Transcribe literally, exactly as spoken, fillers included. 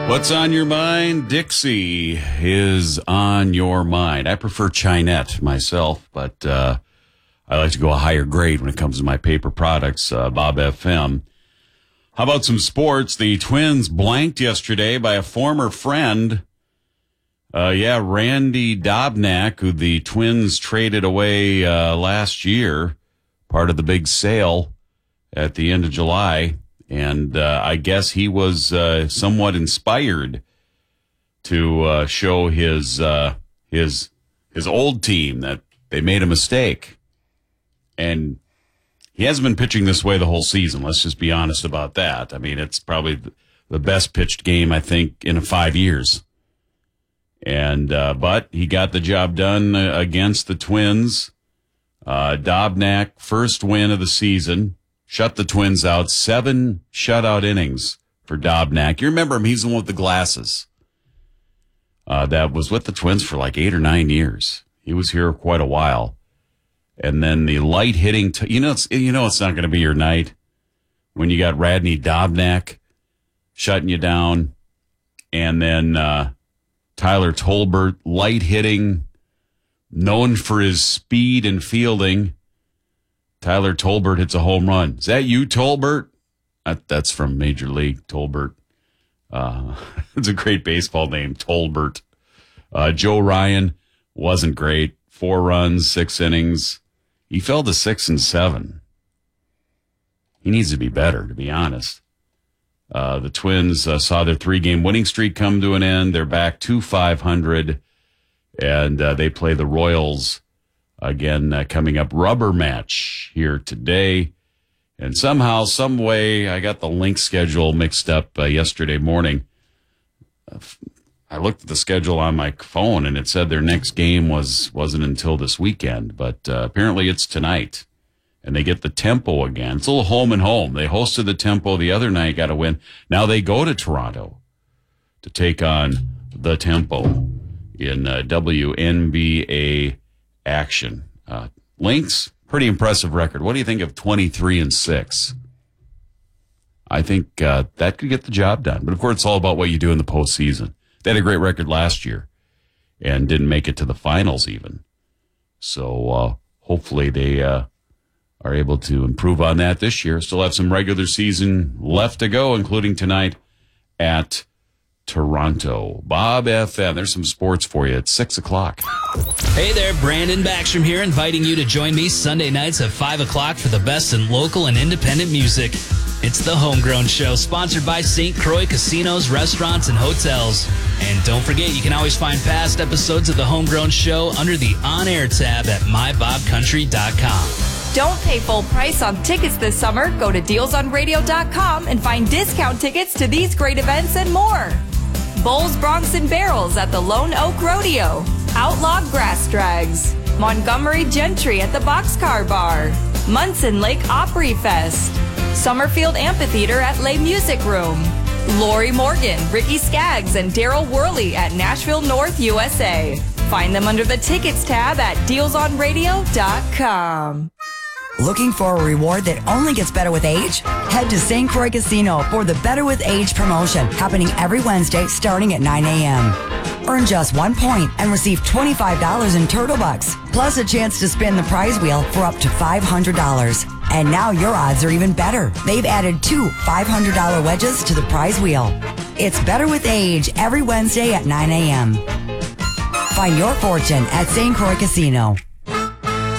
What's on your mind? Dixie is on your mind. I prefer Chinette myself, but uh, I like to go a higher grade when it comes to my paper products, uh, Bob F M. How about some sports? The Twins blanked yesterday by a former friend. Uh, yeah, Randy Dobnak, who the Twins traded away uh, last year, part of the big sale at the end of July. And uh, I guess he was uh, somewhat inspired to uh, show his uh, his his old team that they made a mistake. And he hasn't been pitching this way the whole season. Let's just be honest about that. I mean, it's probably the best pitched game, I think, in five years. And uh, but he got the job done against the Twins. Uh, Dobnak, first win of the season. Shut the Twins out. Seven shutout innings for Dobnak. You remember him. He's the one with the glasses. Uh, that was with the Twins for like eight or nine years. He was here quite a while. And then the light hitting, t- you know, it's, you know, it's not going to be your night when you got Radney Dobnak shutting you down. And then, uh, Tyler Tolbert, light hitting, known for his speed and fielding. Tyler Tolbert hits a home run. Is that you, Tolbert? That, that's from Major League, Tolbert. Uh, it's a great baseball name, Tolbert. Uh, Joe Ryan wasn't great. Four runs, six innings. He fell to six and seven. He needs to be better, to be honest. Uh, the Twins uh, saw their three-game winning streak come to an end. They're back to five hundred, and uh, they play the Royals again, uh, coming up, rubber match here today. And somehow, some way, I got the link schedule mixed up uh, yesterday morning. Uh, I looked at the schedule on my phone, and it said their next game was, wasn't until this weekend. But uh, apparently it's tonight. And they get the Tempo again. It's a little home and home. They hosted the Tempo the other night, got a win. Now they go to Toronto to take on the Tempo in uh, W N B A action. Uh, Lynx, pretty impressive record. What do you think of twenty-three and six? I think uh, that could get the job done. But of course, it's all about what you do in the postseason. They had a great record last year and didn't make it to the finals even. So uh, hopefully they uh, are able to improve on that this year. Still have some regular season left to go, including tonight at Toronto. Bob F M, there's some sports for you at six o'clock. Hey there, Brandon Backstrom here, inviting you to join me Sunday nights at five o'clock for the best in local and independent music. It's the Homegrown Show, sponsored by Saint Croix Casinos, Restaurants, and Hotels. And don't forget, you can always find past episodes of the Homegrown Show under the On-Air tab at my bob country dot com. Don't pay full price on tickets this summer. Go to deals on radio dot com and find discount tickets to these great events and more. Bulls, Bronx, and Barrels at the Lone Oak Rodeo. Outlaw Grass Drags. Montgomery Gentry at the Boxcar Bar. Munson Lake Opry Fest. Summerfield Amphitheater at Les Music Room. Lori Morgan, Ricky Skaggs, and Daryl Worley at Nashville North, U S A. Find them under the Tickets tab at deals on radio dot com. Looking for a reward that only gets better with age? Head to Saint Croix Casino for the Better with Age promotion, happening every Wednesday starting at nine a.m. Earn just one point and receive twenty-five dollars in Turtle Bucks, plus a chance to spin the prize wheel for up to five hundred dollars. And now your odds are even better. They've added two five hundred dollars wedges to the prize wheel. It's Better with Age every Wednesday at nine a.m. Find your fortune at Saint Croix Casino.